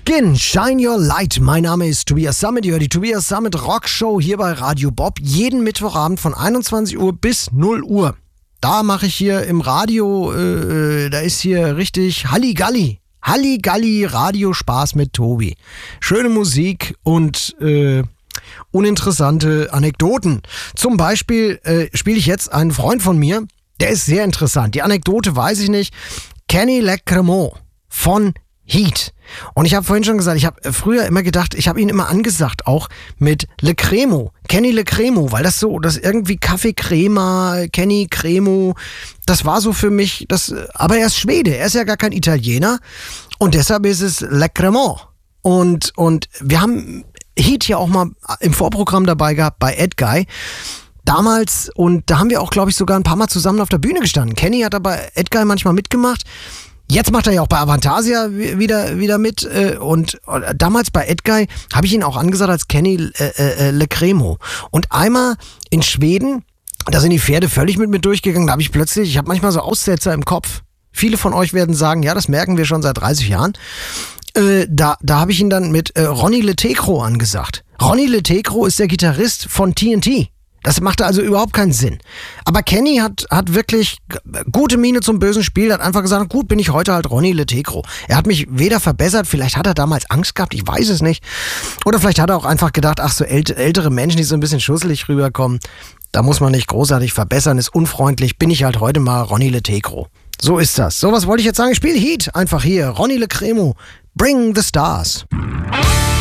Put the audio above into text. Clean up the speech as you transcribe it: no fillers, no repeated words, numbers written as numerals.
Skin, Shine Your Light. Mein Name ist Tobias Sammet. Ihr hört die Tobias Sammet Rockshow hier bei Radio Bob. Jeden Mittwochabend von 21 Uhr bis 0 Uhr. Da mache ich hier im Radio, da ist hier richtig Halligalli. Halligalli, Radiospaß mit Tobi. Schöne Musik und uninteressante Anekdoten. Zum Beispiel spiele ich jetzt einen Freund von mir, der ist sehr interessant. Die Anekdote weiß ich nicht. Kenny Lecremont von Heat. Und ich habe vorhin schon gesagt, ich habe früher immer gedacht, ich habe ihn immer angesagt, auch mit Lecremo, Kenny Lecremo, weil das irgendwie Kaffee Crema, Kenny Cremo, das war so für mich, aber er ist Schwede, er ist ja gar kein Italiener und deshalb ist es Lecremont. Und wir haben Heat ja auch mal im Vorprogramm dabei gehabt bei Ed Guy. Damals, und da haben wir auch, glaube ich, sogar ein paar Mal zusammen auf der Bühne gestanden. Kenny hat da bei Ed Guy manchmal mitgemacht. Jetzt macht er ja auch bei Avantasia wieder mit. Und damals bei Ed Guy habe ich ihn auch angesagt als Kenny Lecremo. Und einmal in Schweden, da sind die Pferde völlig mit mir durchgegangen. Da habe ich habe manchmal so Aussetzer im Kopf. Viele von euch werden sagen, ja, das merken wir schon seit 30 Jahren. Da habe ich ihn dann mit Ronnie Letecro angesagt. Ronnie Letecro ist der Gitarrist von TNT. Das machte also überhaupt keinen Sinn. Aber Kenny hat wirklich gute Miene zum bösen Spiel, hat einfach gesagt, gut, bin ich heute halt Ronnie Letecro. Er hat mich weder verbessert, vielleicht hat er damals Angst gehabt, ich weiß es nicht. Oder vielleicht hat er auch einfach gedacht, ach so ältere Menschen, die so ein bisschen schusselig rüberkommen, da muss man nicht großartig verbessern, ist unfreundlich, bin ich halt heute mal Ronnie Letecro. So ist das. So was wollte ich jetzt sagen, ich spiele Heat, einfach hier, Ronnie Lecremo, Bring the Stars.